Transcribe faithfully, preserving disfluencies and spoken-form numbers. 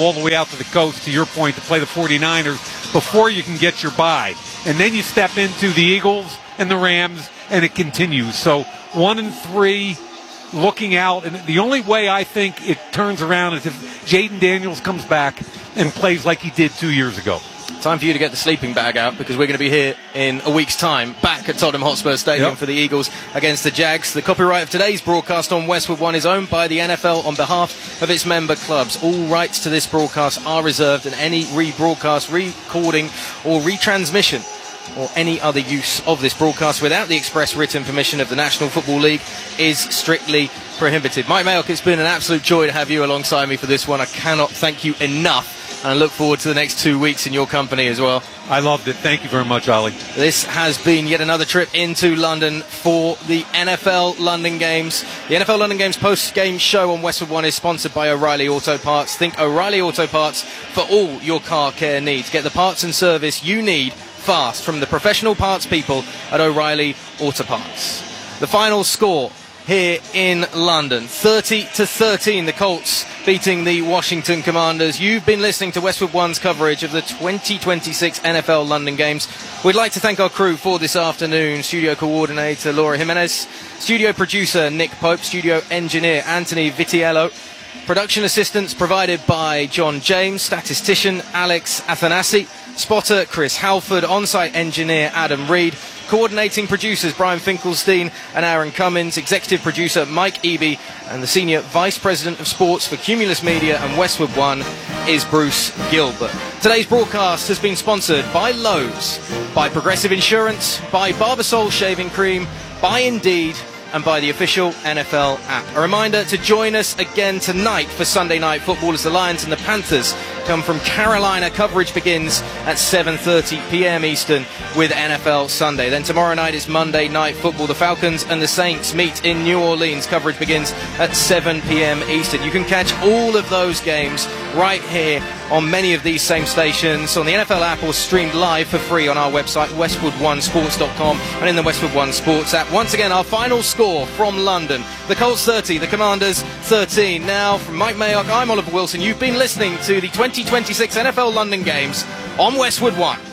all the way out to the coast, to your point, to play the forty-niners before you can get your bye. And then you step into the Eagles and the Rams, and it continues. So one and three, looking out. And the only way I think it turns around is if Jaden Daniels comes back and plays like he did two years ago. Time for you to get the sleeping bag out, because we're going to be here in a week's time back at Tottenham Hotspur Stadium yep. for the Eagles against the Jags. The copyright of today's broadcast on Westwood One is owned by the N F L on behalf of its member clubs. All rights to this broadcast are reserved, and any rebroadcast, recording or retransmission or any other use of this broadcast without the express written permission of the National Football League is strictly prohibited. Mike Mayock, it's been an absolute joy to have you alongside me for this one. I cannot thank you enough, and I look forward to the next two weeks in your company as well. I loved it. Thank you very much, Ollie. This has been yet another trip into London for the N F L London Games. The N F L London Games post-game show on Westwood One is sponsored by O'Reilly Auto Parts. Think O'Reilly Auto Parts for all your car care needs. Get the parts and service you need fast from the professional parts people at O'Reilly Auto Parts. The final score here in London, thirty to thirteen, the Colts beating the Washington Commanders. You've been listening to Westwood One's coverage of the twenty twenty-six N F L London Games. We'd like to thank our crew for this afternoon: studio coordinator Laura Jimenez, studio producer Nick Pope, studio engineer Anthony Vitiello, production assistance provided by John James, statistician Alex Athanasi, spotter Chris Halford, on-site engineer Adam Reed, coordinating producers Brian Finkelstein and Aaron Cummins, executive producer Mike Eby, and the senior vice president of sports for Cumulus Media and Westwood One is Bruce Gilbert. Today's broadcast has been sponsored by Lowe's, by Progressive Insurance, by Barbasol Shaving Cream, by Indeed, and by the official N F L app. A reminder to join us again tonight for Sunday Night Football as the Lions and the Panthers come from Carolina. Coverage begins at seven thirty p m Eastern with N F L Sunday. Then tomorrow night is Monday Night Football. The Falcons and the Saints meet in New Orleans. Coverage begins at seven p m Eastern. You can catch all of those games right here on many of these same stations on the N F L app, or streamed live for free on our website westwood one sports dot com and in the Westwood One Sports app. Once again, our final score from London: the Colts thirty, the Commanders thirteen. Now, from Mike Mayock, I'm Oliver Wilson. You've been listening to the twenty twenty-six N F L London Games on Westwood One.